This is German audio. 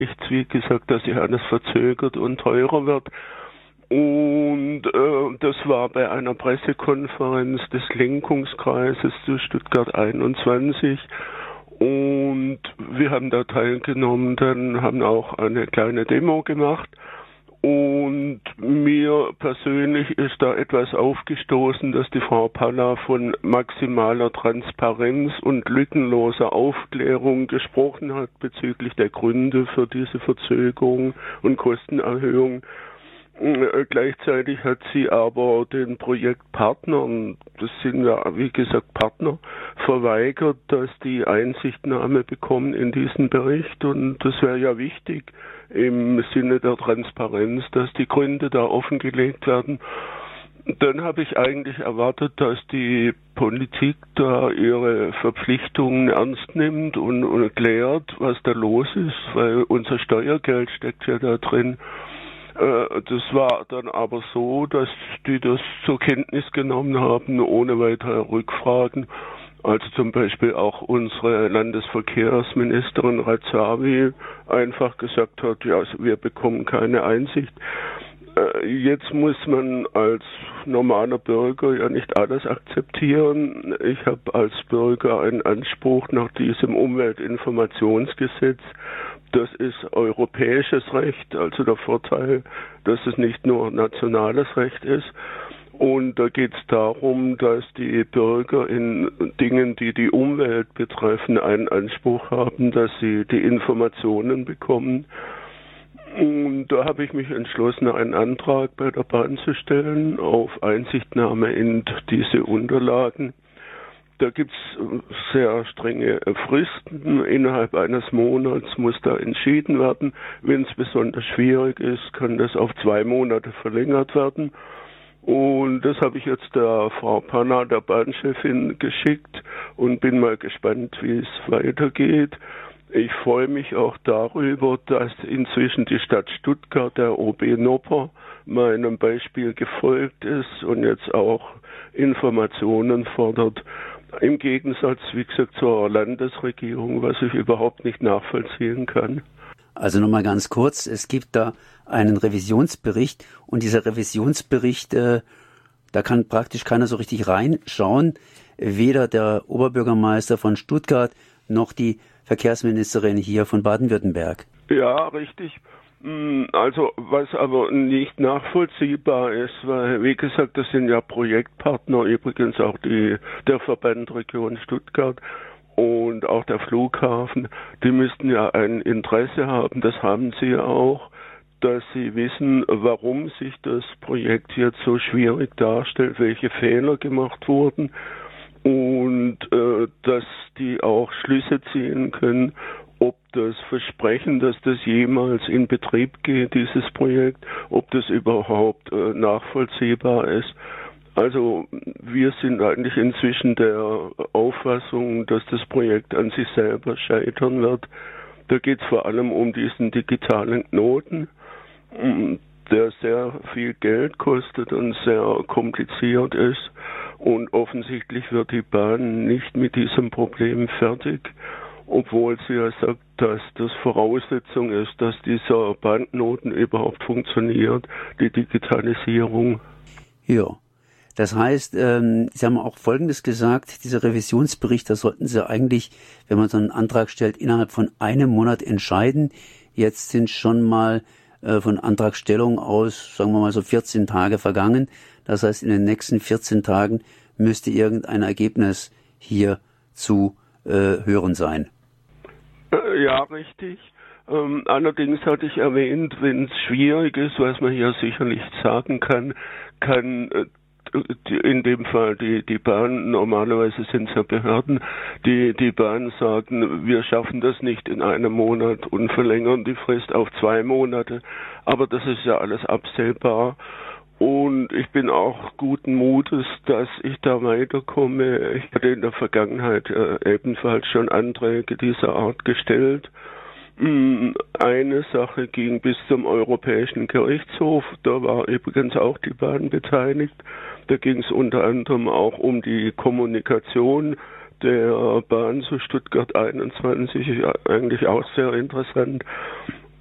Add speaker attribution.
Speaker 1: nichts, wie gesagt, dass sich alles verzögert und teurer wird. Und das war bei einer Pressekonferenz des Lenkungskreises zu Stuttgart 21. Und wir haben da teilgenommen, dann haben auch eine kleine Demo gemacht. Und mir persönlich ist da etwas aufgestoßen, dass die Frau Palla von maximaler Transparenz und lückenloser Aufklärung gesprochen hat bezüglich der Gründe für diese Verzögerung und Kostenerhöhung. Gleichzeitig hat sie aber den Projektpartnern, das sind ja wie gesagt Partner, verweigert, dass die Einsichtnahme bekommen in diesen Bericht, und das wäre ja wichtig im Sinne der Transparenz, dass die Gründe da offengelegt werden. Dann habe ich eigentlich erwartet, dass die Politik da ihre Verpflichtungen ernst nimmt und erklärt, was da los ist, weil unser Steuergeld steckt ja da drin. Das war dann aber so, dass die das zur Kenntnis genommen haben, ohne weitere Rückfragen. Also zum Beispiel auch unsere Landesverkehrsministerin Razavi einfach gesagt hat, ja, wir bekommen keine Einsicht. Jetzt muss man als normaler Bürger ja nicht alles akzeptieren. Ich habe als Bürger einen Anspruch nach diesem Umweltinformationsgesetz. Das ist europäisches Recht, also der Vorteil, dass es nicht nur nationales Recht ist. Und da geht es darum, dass die Bürger in Dingen, die die Umwelt betreffen, einen Anspruch haben, dass sie die Informationen bekommen. Und da habe ich mich entschlossen, einen Antrag bei der Bahn zu auf Einsichtnahme in diese Unterlagen. Da gibt es sehr strenge Fristen. Innerhalb eines Monats muss da entschieden werden. Wenn es besonders schwierig ist, kann das auf 2 Monate verlängert werden. Und das habe ich jetzt der Frau Panna, der Bahnchefin, geschickt und bin mal gespannt, wie es weitergeht. Ich freue mich auch darüber, dass inzwischen die Stadt Stuttgart, der OB Nopper, meinem Beispiel gefolgt ist und jetzt auch Informationen fordert. Im Gegensatz, wie gesagt, zur Landesregierung, was ich überhaupt nicht nachvollziehen kann.
Speaker 2: Also nochmal ganz kurz, es gibt da einen Revisionsbericht und dieser Revisionsbericht, da kann praktisch keiner so richtig reinschauen, weder der Oberbürgermeister von Stuttgart noch die Verkehrsministerin hier von Baden-Württemberg.
Speaker 1: Ja, richtig. Also was aber nicht nachvollziehbar ist, weil wie gesagt, das sind ja Projektpartner, übrigens auch der Verband Region Stuttgart und auch der Flughafen, die müssten ja ein Interesse haben, das haben sie ja auch, dass sie wissen, warum sich das Projekt jetzt so schwierig darstellt, welche Fehler gemacht wurden und dass die auch Schlüsse ziehen können, ob das Versprechen, dass das jemals in Betrieb geht, dieses Projekt, ob das überhaupt nachvollziehbar ist. Also wir sind eigentlich inzwischen der Auffassung, dass das Projekt an sich selber scheitern wird. Da geht es vor allem um diesen digitalen Knoten, der sehr viel Geld kostet und sehr kompliziert ist. Und offensichtlich wird die Bahn nicht mit diesem Problem fertig, obwohl sie ja sagt, dass das Voraussetzung ist, dass dieser Bandknoten überhaupt funktioniert, die Digitalisierung.
Speaker 2: Ja, das heißt, Sie haben auch Folgendes gesagt, dieser Revisionsbericht, da sollten Sie eigentlich, wenn man so einen Antrag stellt, innerhalb von einem Monat entscheiden. Jetzt sind schon mal von Antragstellung aus, sagen wir mal so 14 Tage vergangen. Das heißt, in den nächsten 14 Tagen müsste irgendein Ergebnis hier zu hören sein.
Speaker 1: Ja, richtig. Allerdings hatte ich erwähnt, wenn es schwierig ist, was man hier sicher nicht sagen kann in dem Fall die Bahn, normalerweise sind es ja Behörden, die Bahn sagen, wir schaffen das nicht in einem Monat und verlängern die Frist auf 2 Monate. Aber das ist ja alles absehbar. Und ich bin auch guten Mutes, dass ich da weiterkomme. Ich hatte in der Vergangenheit ebenfalls schon Anträge dieser Art gestellt. Eine Sache ging bis zum Europäischen Gerichtshof. Da war übrigens auch die Bahn beteiligt. Da ging es unter anderem auch um die Kommunikation der Bahn zu Stuttgart 21, eigentlich auch sehr interessant.